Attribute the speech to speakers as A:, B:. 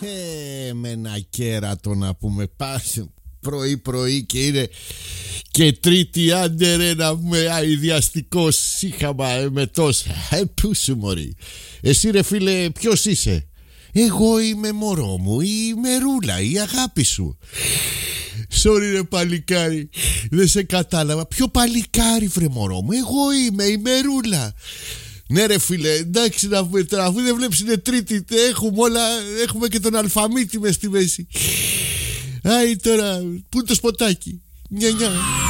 A: Με ένα κέρατο να πούμε. Πας πρωί και είναι και Τρίτη, άντε ρε να πούμε αηδιαστικός σύχαμα με τόσα. Πού σου μωρή. Εσύ ρε φίλε ποιος είσαι? Εγώ είμαι μωρό μου, η Μερούλα, η αγάπη σου. Sorry ρε παλικάρι, δεν σε κατάλαβα. Ποιο παλικάρι βρε μωρό μου? Εγώ είμαι η Μερούλα. Ναι ρε φίλε, εντάξει να πούμε τώρα, αφού δεν βλέπεις είναι Τρίτη, έχουμε όλα, έχουμε και τον αλφαμίτη μες στη μέση. Άι τώρα, πού είναι το σποτάκι? Νια νια.